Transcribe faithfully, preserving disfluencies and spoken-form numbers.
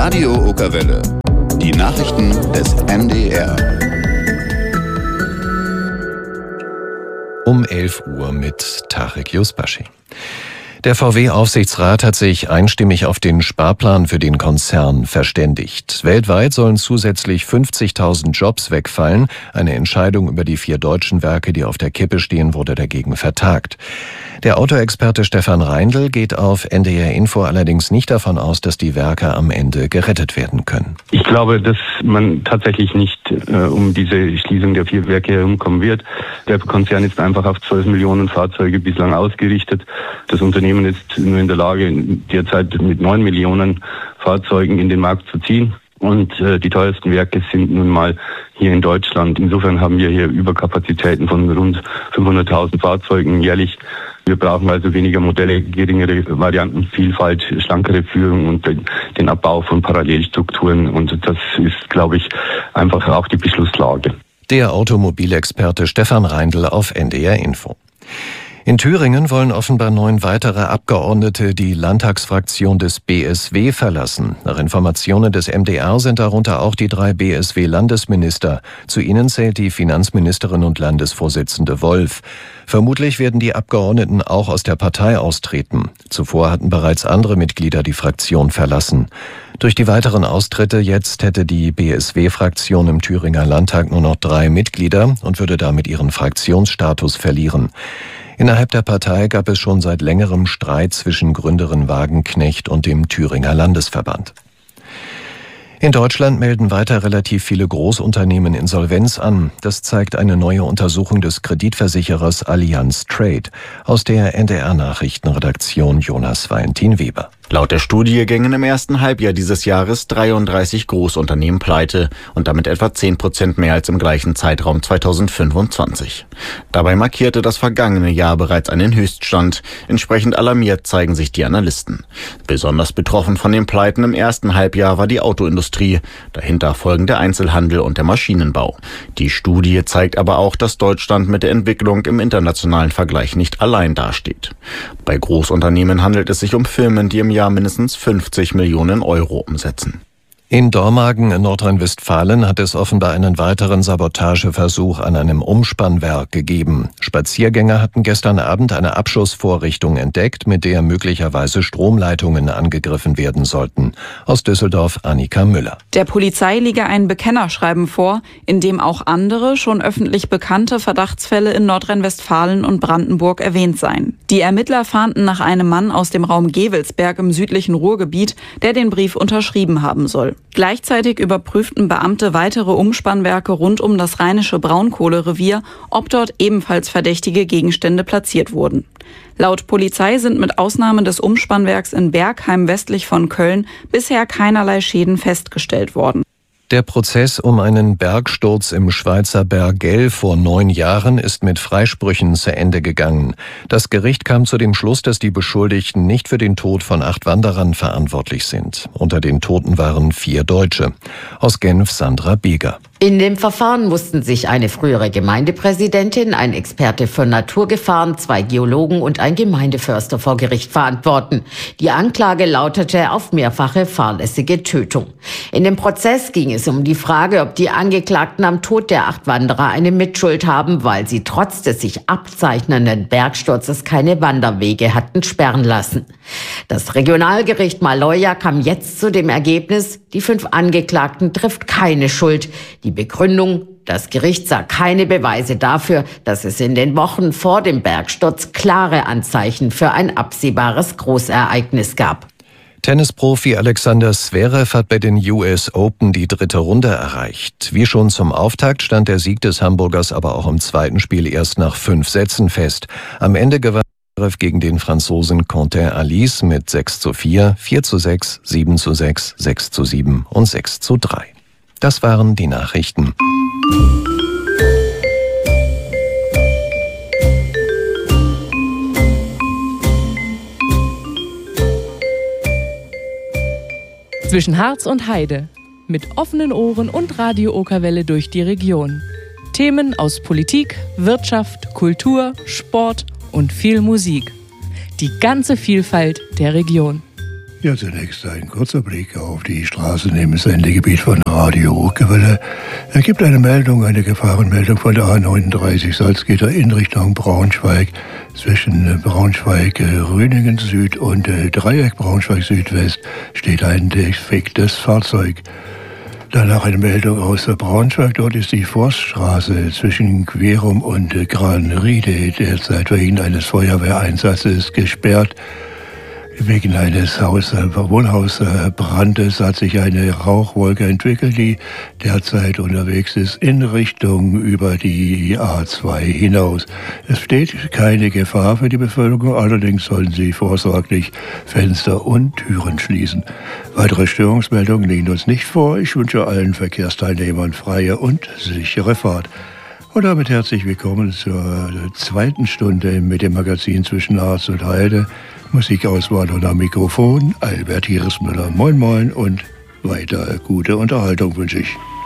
Radio Okerwelle. Die Nachrichten des N D R. Um elf Uhr mit Tarek Yusbashi. Der V W-Aufsichtsrat hat sich einstimmig auf den Sparplan für den Konzern verständigt. Weltweit sollen zusätzlich fünfzigtausend Jobs wegfallen. Eine Entscheidung über die vier deutschen Werke, die auf der Kippe stehen, wurde dagegen vertagt. Der Autoexperte Stefan Reindl geht auf N D R Info allerdings nicht davon aus, dass die Werke am Ende gerettet werden können. Ich glaube, dass man tatsächlich nicht äh, um diese Schließung der vier Werke herumkommen wird. Der Konzern ist einfach auf zwölf Millionen Fahrzeuge bislang ausgerichtet. Das Unternehmen ist nur in der Lage, derzeit mit neun Millionen Fahrzeugen in den Markt zu ziehen. Und äh, die teuersten Werke sind nun mal hier in Deutschland. Insofern haben wir hier Überkapazitäten von rund fünfhunderttausend Fahrzeugen jährlich. Wir brauchen also weniger Modelle, geringere Variantenvielfalt, schlankere Führung und den Abbau von Parallelstrukturen. Und das ist, glaube ich, einfach auch die Beschlusslage. Der Automobilexperte Stefan Reindl auf N D R Info. In Thüringen wollen offenbar neun weitere Abgeordnete die Landtagsfraktion des B S W verlassen. Nach Informationen des M D R sind darunter auch die drei B S W-Landesminister. Zu ihnen zählt die Finanzministerin und Landesvorsitzende Wolf. Vermutlich werden die Abgeordneten auch aus der Partei austreten. Zuvor hatten bereits andere Mitglieder die Fraktion verlassen. Durch die weiteren Austritte jetzt hätte die B S W-Fraktion im Thüringer Landtag nur noch drei Mitglieder und würde damit ihren Fraktionsstatus verlieren. Innerhalb der Partei gab es schon seit längerem Streit zwischen Gründerin Wagenknecht und dem Thüringer Landesverband. In Deutschland melden weiter relativ viele Großunternehmen Insolvenz an. Das zeigt eine neue Untersuchung des Kreditversicherers Allianz Trade. Aus der N D R-Nachrichtenredaktion Jonas Valentin-Weber. Laut der Studie gingen im ersten Halbjahr dieses Jahres dreiunddreißig Großunternehmen pleite und damit etwa zehn Prozent mehr als im gleichen Zeitraum zweitausendfünfundzwanzig. Dabei markierte das vergangene Jahr bereits einen Höchststand. Entsprechend alarmiert zeigen sich die Analysten. Besonders betroffen von den Pleiten im ersten Halbjahr war die Autoindustrie. Dahinter folgen der Einzelhandel und der Maschinenbau. Die Studie zeigt aber auch, dass Deutschland mit der Entwicklung im internationalen Vergleich nicht allein dasteht. Bei Großunternehmen handelt es sich um Firmen, die im Jahr mindestens fünfzig Millionen Euro umsetzen. In Dormagen in Nordrhein-Westfalen hat es offenbar einen weiteren Sabotageversuch an einem Umspannwerk gegeben. Spaziergänger hatten gestern Abend eine Abschussvorrichtung entdeckt, mit der möglicherweise Stromleitungen angegriffen werden sollten. Aus Düsseldorf Annika Müller. Der Polizei liege ein Bekennerschreiben vor, in dem auch andere, schon öffentlich bekannte Verdachtsfälle in Nordrhein-Westfalen und Brandenburg erwähnt seien. Die Ermittler fahnden nach einem Mann aus dem Raum Gevelsberg im südlichen Ruhrgebiet, der den Brief unterschrieben haben soll. Gleichzeitig überprüften Beamte weitere Umspannwerke rund um das rheinische Braunkohlerevier, ob dort ebenfalls verdächtige Gegenstände platziert wurden. Laut Polizei sind mit Ausnahme des Umspannwerks in Bergheim westlich von Köln bisher keinerlei Schäden festgestellt worden. Der Prozess um einen Bergsturz im Schweizer Bergell vor neun Jahren ist mit Freisprüchen zu Ende gegangen. Das Gericht kam zu dem Schluss, dass die Beschuldigten nicht für den Tod von acht Wanderern verantwortlich sind. Unter den Toten waren vier Deutsche. Aus Genf Sandra Beger. In dem Verfahren mussten sich eine frühere Gemeindepräsidentin, ein Experte für Naturgefahren, zwei Geologen und ein Gemeindeförster vor Gericht verantworten. Die Anklage lautete auf mehrfache fahrlässige Tötung. In dem Prozess ging es um die Frage, ob die Angeklagten am Tod der acht Wanderer eine Mitschuld haben, weil sie trotz des sich abzeichnenden Bergsturzes keine Wanderwege hatten sperren lassen. Das Regionalgericht Maloja kam jetzt zu dem Ergebnis, die fünf Angeklagten trifft keine Schuld. Die Begründung: Das Gericht sah keine Beweise dafür, dass es in den Wochen vor dem Bergsturz klare Anzeichen für ein absehbares Großereignis gab. Tennisprofi Alexander Zverev hat bei den U S Open die dritte Runde erreicht. Wie schon zum Auftakt stand der Sieg des Hamburgers aber auch im zweiten Spiel erst nach fünf Sätzen fest. Am Ende gewann Zverev gegen den Franzosen Quentin Alice mit sechs zu vier, vier zu sechs, sieben zu sechs, sechs zu sieben und sechs zu drei. Das waren die Nachrichten. Zwischen Harz und Heide. Mit offenen Ohren und Radio Okerwelle durch die Region. Themen aus Politik, Wirtschaft, Kultur, Sport und viel Musik. Die ganze Vielfalt der Region. Ja, zunächst ein kurzer Blick auf die Straßen im Sendegebiet von Radio Okerwelle. Er gibt eine Meldung, eine Gefahrenmeldung von der A neununddreißig Salzgitter in Richtung Braunschweig. Zwischen Braunschweig, Rüningen Süd und Dreieck Braunschweig Südwest steht ein defektes Fahrzeug. Danach eine Meldung aus Braunschweig. Dort ist die Forststraße zwischen Querum und Granriede derzeit wegen eines Feuerwehreinsatzes gesperrt. Wegen eines Haus, Wohnhausbrandes hat sich eine Rauchwolke entwickelt, die derzeit unterwegs ist in Richtung über die A zwei hinaus. Es steht keine Gefahr für die Bevölkerung, allerdings sollen sie vorsorglich Fenster und Türen schließen. Weitere Störungsmeldungen liegen uns nicht vor. Ich wünsche allen Verkehrsteilnehmern freie und sichere Fahrt. Und damit herzlich willkommen zur zweiten Stunde mit dem Magazin zwischen Harz und Heide. Musikauswahl und am Mikrofon Albert Hieresmüller. Moin moin und weiter gute Unterhaltung wünsche ich.